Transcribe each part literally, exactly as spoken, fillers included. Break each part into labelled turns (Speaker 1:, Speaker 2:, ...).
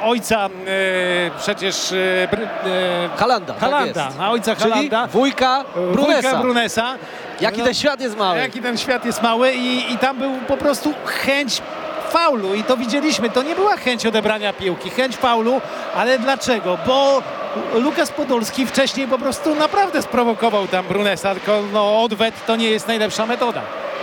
Speaker 1: ojca y, przecież y, br, y,
Speaker 2: Halanda,
Speaker 1: Halanda,
Speaker 2: tak jest.
Speaker 1: a ojca
Speaker 2: Czyli
Speaker 1: Halanda,
Speaker 2: wujka Brunesa.
Speaker 1: wujka Brunesa.
Speaker 2: Jaki
Speaker 1: No,
Speaker 2: ten świat jest mały.
Speaker 1: Jaki ten świat jest mały i, i tam był po prostu chęć faulu i to widzieliśmy. To nie była chęć odebrania piłki, chęć faulu, ale dlaczego? Bo Lukas Podolski wcześniej po prostu naprawdę sprowokował tam Brunesa, tylko no, odwet to nie jest najlepsza metoda.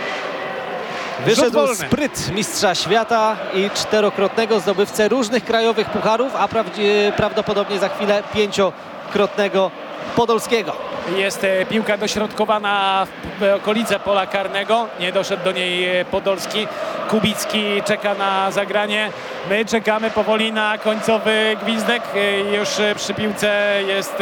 Speaker 2: Wyszedł spryt mistrza świata i czterokrotnego zdobywcę różnych krajowych pucharów, a prawdzie, prawdopodobnie za chwilę pięciokrotnego Podolskiego.
Speaker 1: Jest e, piłka dośrodkowana w okolice pola karnego. Nie doszedł do niej e, Podolski. Kubicki czeka na zagranie. My czekamy powoli na końcowy gwizdek. E, już e, przy piłce jest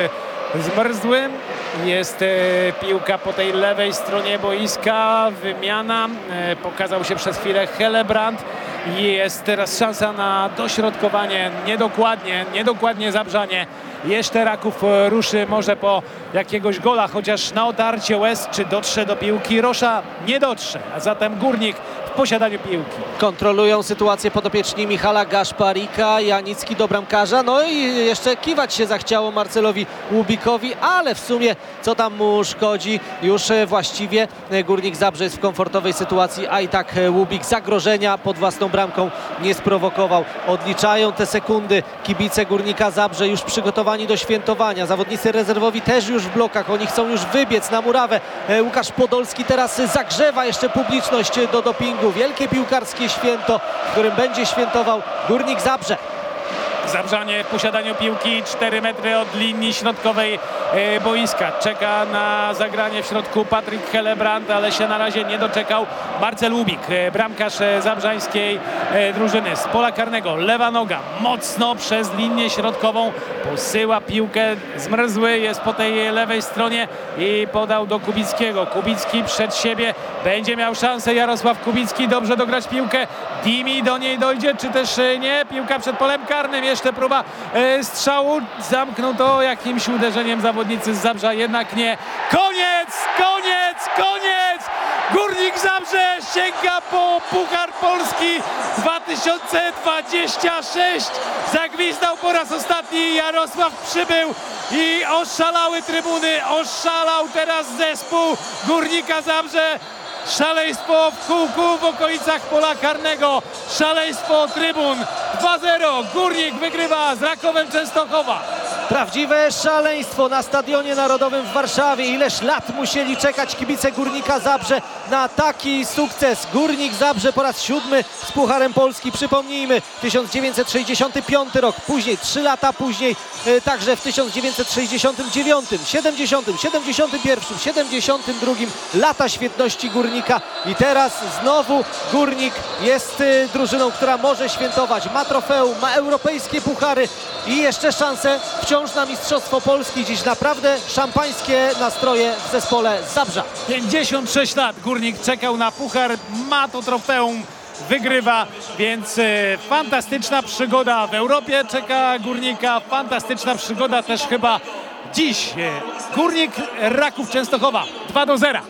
Speaker 1: e, zmarzły. Jest e, piłka po tej lewej stronie boiska. Wymiana. E, pokazał się przez chwilę Helebrand. Jest teraz szansa na dośrodkowanie. Niedokładnie, niedokładnie Zabrzanie. Jeszcze Raków ruszy może po jakiegoś gola, chociaż na otarcie łez, czy dotrze do piłki. Rosza nie dotrze, a zatem Górnik w posiadaniu piłki.
Speaker 2: Kontrolują sytuację podopieczni Michala Gaszparika, Janicki do bramkarza. No i jeszcze kiwać się zachciało Marcelowi Łubikowi, ale w sumie co tam mu szkodzi? Już właściwie Górnik Zabrze jest w komfortowej sytuacji, a i tak Łubik zagrożenia pod własną bramką nie sprowokował. Odliczają te sekundy kibice Górnika Zabrze, już przygotowani do świętowania. Zawodnicy rezerwowi też już w blokach, oni chcą już wybiec na murawę. Łukasz Podolski teraz zagrzewa jeszcze publiczność do dopingu. Wielkie piłkarskie święto, w którym będzie świętował Górnik Zabrze.
Speaker 1: Zabrzanie w posiadaniu piłki, cztery metry od linii środkowej e, boiska. Czeka na zagranie w środku Patryk Helebrand, ale się na razie nie doczekał. Marcel Łubik, e, bramkarz e, zabrzańskiej e, drużyny. Z pola karnego, lewa noga, mocno przez linię środkową. Posyła piłkę, zmrzły, jest po tej lewej stronie i podał do Kubickiego. Kubicki przed siebie, będzie miał szansę Jarosław Kubicki, dobrze dograć piłkę. Dimi do niej dojdzie, czy też e, nie? Piłka przed polem karnym. Jeszcze próba e, strzału, zamknął to jakimś uderzeniem zawodnicy z Zabrza, jednak nie. Koniec, koniec, koniec! Górnik Zabrze sięga po Puchar Polski dwa tysiące dwudziesty szósty. Zagwizdał po raz ostatni Jarosław Przybył i oszalały trybuny, oszalał teraz zespół Górnika Zabrze. Szaleństwo w kółku w okolicach pola karnego. Szaleństwo trybun. dwa zero. Górnik wygrywa z Rakowem Częstochowa.
Speaker 2: Prawdziwe szaleństwo na Stadionie Narodowym w Warszawie. Ileż lat musieli czekać kibice Górnika Zabrze na taki sukces. Górnik Zabrze po raz siódmy z Pucharem Polski. Przypomnijmy, tysiąc dziewięćset sześćdziesiąty piąty rok, później trzy lata później, e, także w tysiąc dziewięćset sześćdziesiątym dziewiątym, siedemdziesiątym, siedemdziesiątym pierwszym, siedemdziesiątym drugim lata świetności Górnika i teraz znowu Górnik jest e, drużyną, która może świętować. Ma trofeum, ma europejskie puchary i jeszcze szansę wciąż na Mistrzostwo Polski. Dziś naprawdę szampańskie nastroje w zespole z Zabrza.
Speaker 1: pięćdziesiąt sześć lat Górnik czekał na puchar, ma to trofeum, wygrywa, więc e, fantastyczna przygoda w Europie czeka Górnika, fantastyczna przygoda też chyba dziś. E, Górnik Raków Częstochowa dwa do zera.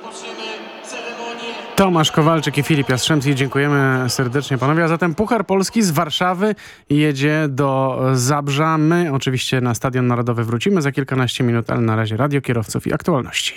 Speaker 3: Tomasz Kowalczyk i Filip Jastrzębski, dziękujemy serdecznie panowie. A zatem Puchar Polski z Warszawy jedzie do Zabrza. My oczywiście na Stadion Narodowy wrócimy za kilkanaście minut, ale na razie Radio Kierowców i aktualności.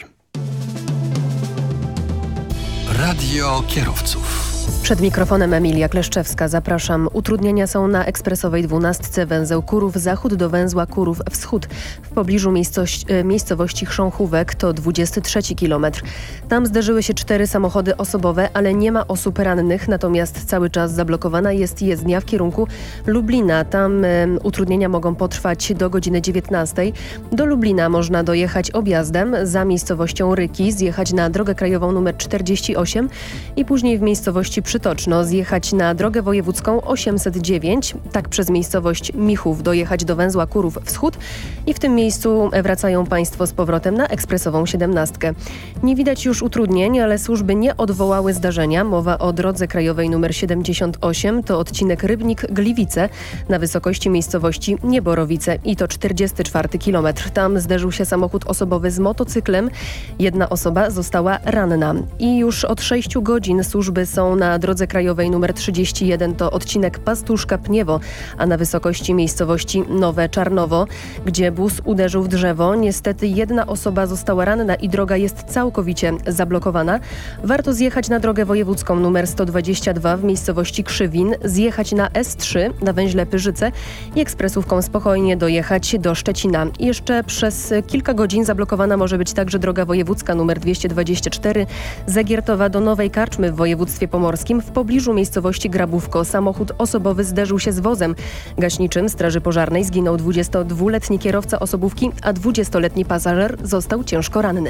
Speaker 4: Radio Kierowców.
Speaker 5: Przed mikrofonem Emilia Kleszczewska. Zapraszam. Utrudnienia są na ekspresowej dwunastce węzeł Kurów Zachód do węzła Kurów Wschód w pobliżu miejscowości Chrząchówek, to dwudziesty trzeci kilometr. Tam zderzyły się cztery samochody osobowe, ale nie ma osób rannych, natomiast cały czas zablokowana jest jezdnia w kierunku Lublina. Tam y, utrudnienia mogą potrwać do godziny dziewiętnastej. Do Lublina można dojechać objazdem za miejscowością Ryki, zjechać na drogę krajową numer czterdzieści osiem i później w miejscowości Przytoczno zjechać na drogę wojewódzką osiemset dziewięć, tak przez miejscowość Michów dojechać do węzła Kurów Wschód i w tym miejscu wracają Państwo z powrotem na ekspresową siedemnastkę. Nie widać już utrudnień, ale służby nie odwołały zdarzenia. Mowa o drodze krajowej numer siedemdziesiąt osiem, to odcinek Rybnik-Gliwice na wysokości miejscowości Nieborowice i to czterdziesty czwarty kilometr. Tam zderzył się samochód osobowy z motocyklem. Jedna osoba została ranna i już od sześciu godzin służby są na drodze krajowej nr trzydzieści jeden to odcinek Pastuszka-Pniewo, a na wysokości miejscowości Nowe Czarnowo, gdzie bus uderzył w drzewo. Niestety jedna osoba została ranna i droga jest całkowicie zablokowana. Warto zjechać na drogę wojewódzką nr sto dwadzieścia dwa w miejscowości Krzywin, zjechać na S trzy na węźle Pyrzyce i ekspresówką spokojnie dojechać do Szczecina. I jeszcze przez kilka godzin zablokowana może być także droga wojewódzka nr dwieście dwadzieścia cztery Zagiertowa do Nowej Karczmy w województwie pomorskim. W pobliżu miejscowości Grabówko samochód osobowy zderzył się z wozem gaśniczym Straży Pożarnej. Zginął dwudziestodwuletni kierowca osobówki, a dwudziestoletni pasażer został ciężko ranny.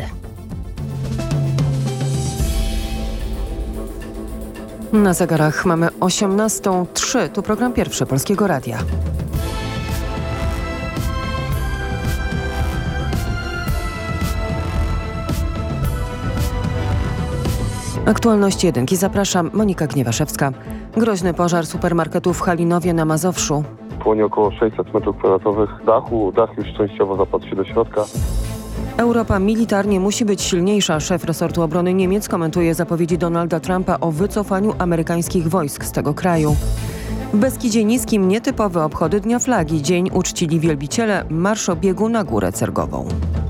Speaker 6: Na zegarach mamy osiemnastą trzy. Tu program pierwszy Polskiego Radia. Aktualności jedynki. Zapraszam, Monika Gniewaszewska. Groźny pożar supermarketu w Halinowie na Mazowszu.
Speaker 7: Płonie około sześćset metrów kwadratowych dachu. Dach już częściowo zapadł się do środka.
Speaker 6: Europa militarnie musi być silniejsza. Szef resortu obrony Niemiec komentuje zapowiedzi Donalda Trumpa o wycofaniu amerykańskich wojsk z tego kraju. W Beskidzie Niskim nietypowe obchody Dnia Flagi. Dzień uczcili wielbiciele marszobiegu na Górę Cergową.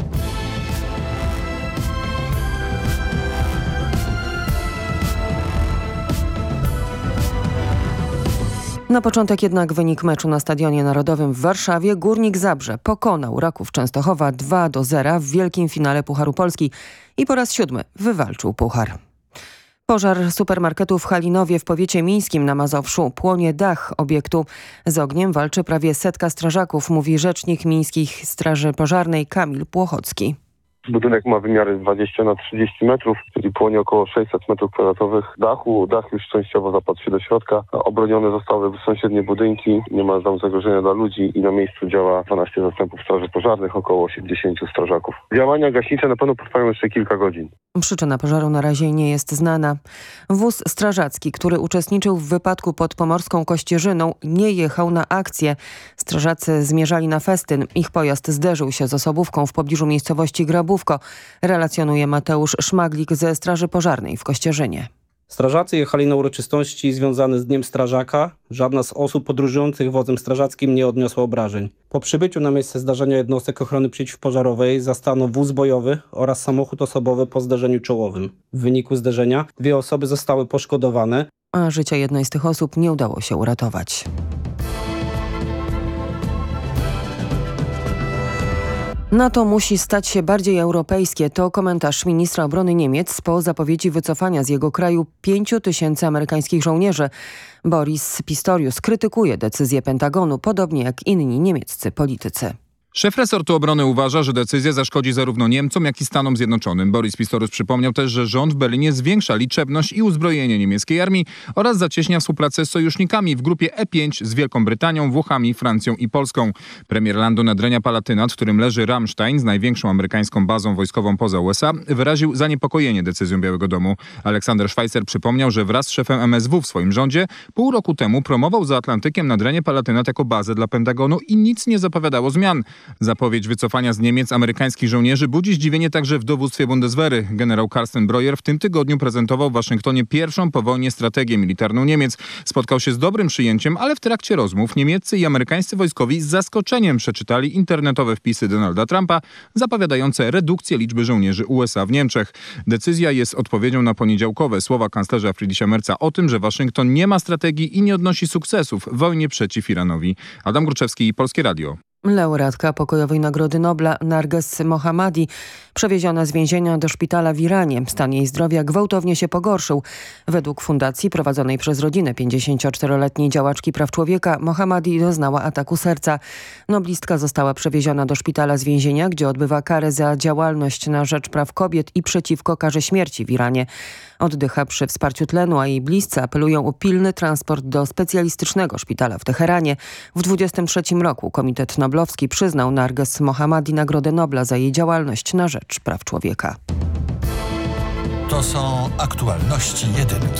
Speaker 6: Na początek jednak wynik meczu na Stadionie Narodowym w Warszawie. Górnik Zabrze pokonał Raków Częstochowa dwa do zera w wielkim finale Pucharu Polski i po raz siódmy wywalczył puchar. Pożar supermarketu w Halinowie w powiecie mińskim na Mazowszu. Płonie dach obiektu. Z ogniem walczy prawie setka strażaków, mówi rzecznik Mińskich Straży Pożarnej Kamil Płochocki.
Speaker 7: Budynek ma wymiary dwadzieścia na trzydzieści metrów, czyli płonie około sześćset metrów kwadratowych dachu. Dach już częściowo zapadł się do środka. Obronione zostały sąsiednie budynki. Nie ma tam zagrożenia dla ludzi i na miejscu działa dwanaście zastępów straży pożarnych, około osiemdziesięciu strażaków. Działania gaśnicze na pewno potrwają jeszcze kilka godzin.
Speaker 6: Przyczyna pożaru na razie nie jest znana. Wóz strażacki, który uczestniczył w wypadku pod pomorską Kościerzyną, nie jechał na akcję. Strażacy zmierzali na festyn. Ich pojazd zderzył się z osobówką w pobliżu miejscowości Grabówko, relacjonuje Mateusz Szmaglik ze Straży Pożarnej w Kościerzynie.
Speaker 8: Strażacy jechali na uroczystości związane z Dniem Strażaka. Żadna z osób podróżujących wozem strażackim nie odniosła obrażeń. Po przybyciu na miejsce zdarzenia jednostek ochrony przeciwpożarowej zastano wóz bojowy oraz samochód osobowy po zdarzeniu czołowym. W wyniku zdarzenia dwie osoby zostały poszkodowane,
Speaker 6: a życia jednej z tych osób nie udało się uratować. NATO musi stać się bardziej europejskie. To komentarz ministra obrony Niemiec po zapowiedzi wycofania z jego kraju pięciu tysięcy amerykańskich żołnierzy. Boris Pistorius krytykuje decyzję Pentagonu, podobnie jak inni niemieccy politycy.
Speaker 9: Szef resortu obrony uważa, że decyzja zaszkodzi zarówno Niemcom, jak i Stanom Zjednoczonym. Boris Pistorius przypomniał też, że rząd w Berlinie zwiększa liczebność i uzbrojenie niemieckiej armii oraz zacieśnia współpracę z sojusznikami w grupie E pięć z Wielką Brytanią, Włochami, Francją i Polską. Premier landu Nadrenia Palatyna, w którym leży Ramstein z największą amerykańską bazą wojskową poza U S A, wyraził zaniepokojenie decyzją Białego Domu. Aleksander Schweitzer przypomniał, że wraz z szefem M S W w swoim rządzie pół roku temu promował za Atlantykiem Nadrenie Palatynat jako bazę dla Pentagonu i nic nie zapowiadało zmian. Zapowiedź wycofania z Niemiec amerykańskich żołnierzy budzi zdziwienie także w dowództwie Bundeswehry. Generał Carsten Breuer w tym tygodniu prezentował w Waszyngtonie pierwszą po wojnie strategię militarną Niemiec. Spotkał się z dobrym przyjęciem, ale w trakcie rozmów niemieccy i amerykańscy wojskowi z zaskoczeniem przeczytali internetowe wpisy Donalda Trumpa zapowiadające redukcję liczby żołnierzy U S A w Niemczech. Decyzja jest odpowiedzią na poniedziałkowe słowa kanclerza Friedricha Merza o tym, że Waszyngton nie ma strategii i nie odnosi sukcesów w wojnie przeciw Iranowi. Adam Gruczewski, Polskie Radio.
Speaker 6: Laureatka pokojowej Nagrody Nobla Narges Mohammadi przewieziona z więzienia do szpitala w Iranie. Stan jej zdrowia gwałtownie się pogorszył. Według fundacji prowadzonej przez rodzinę pięćdziesięcioczteroletniej działaczki praw człowieka Mohammadi doznała ataku serca. Noblistka została przewieziona do szpitala z więzienia, gdzie odbywa karę za działalność na rzecz praw kobiet i przeciwko karze śmierci w Iranie. Oddycha przy wsparciu tlenu, a jej bliscy apelują o pilny transport do specjalistycznego szpitala w Teheranie. W dwudziestym trzecim roku Komitet Noblowski przyznał Narges Mohammadi Nagrodę Nobla za jej działalność na rzecz praw człowieka.
Speaker 4: To są aktualności jedynki.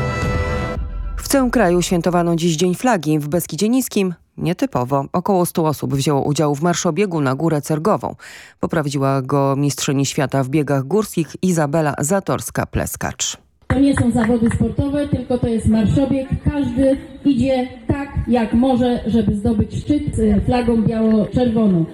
Speaker 6: W całym kraju świętowano dziś Dzień Flagi. W Beskidzie Niskim nietypowo około stu osób wzięło udział w marszobiegu na Górę Cergową. Poprowadziła go mistrzyni świata w biegach górskich Izabela Zatorska-Pleskacz.
Speaker 10: to nie są zawody sportowe, tylko to jest marszobieg. Każdy idzie tak, jak może, żeby zdobyć szczyt z flagą biało-czerwoną.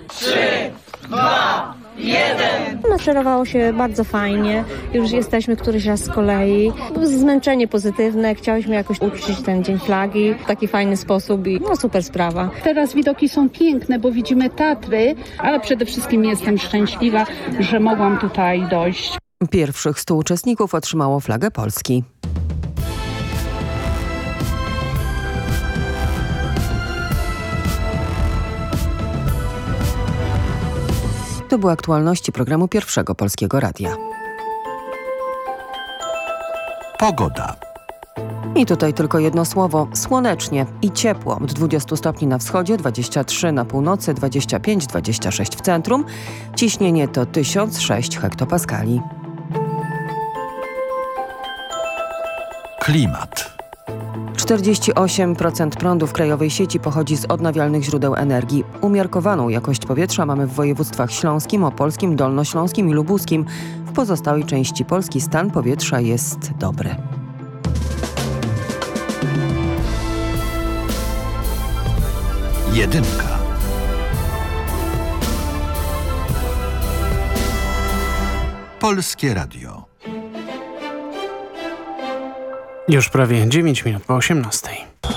Speaker 11: Maszerowało się bardzo fajnie, już jesteśmy któryś raz z kolei. Zmęczenie pozytywne, chciałyśmy jakoś uczcić ten Dzień Flagi w taki fajny sposób i no super sprawa.
Speaker 12: Teraz widoki są piękne, bo widzimy Tatry, ale przede wszystkim jestem szczęśliwa, że mogłam tutaj dojść.
Speaker 6: Pierwszych stu uczestników otrzymało flagę Polski. To były aktualności programu Pierwszego Polskiego Radia.
Speaker 4: Pogoda.
Speaker 6: I tutaj tylko jedno słowo. Słonecznie i ciepło. Od dwudziestu stopni na wschodzie, dwadzieścia trzy na północy, dwadzieścia pięć dwadzieścia sześć w centrum. Ciśnienie to tysiąc sześć hektopaskali.
Speaker 4: Klimat.
Speaker 6: czterdzieści osiem procent prądu w krajowej sieci pochodzi z odnawialnych źródeł energii. Umiarkowaną jakość powietrza mamy w województwach śląskim, opolskim, dolnośląskim i lubuskim. W pozostałej części Polski stan powietrza jest dobry.
Speaker 4: Jedynka. Polskie Radio.
Speaker 3: Już prawie dziewięć minut po osiemnastej.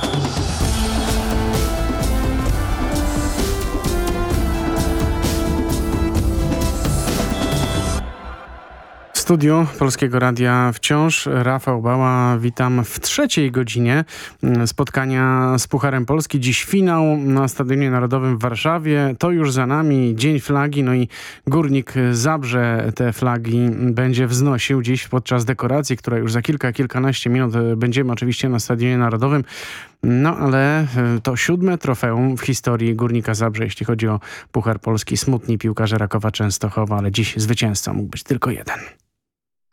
Speaker 3: W studiu Polskiego Radia wciąż Rafał Bała. Witam w trzeciej godzinie spotkania z Pucharem Polski. Dziś finał na Stadionie Narodowym w Warszawie. To już za nami Dzień Flagi. No i Górnik Zabrze te flagi będzie wznosił dziś podczas dekoracji, która już za kilka, kilkanaście minut będziemy oczywiście na Stadionie Narodowym. No ale to siódme trofeum w historii Górnika Zabrze, jeśli chodzi o Puchar Polski. Smutni piłkarze Rakowa Częstochowa, ale dziś zwycięzcą mógł być tylko jeden.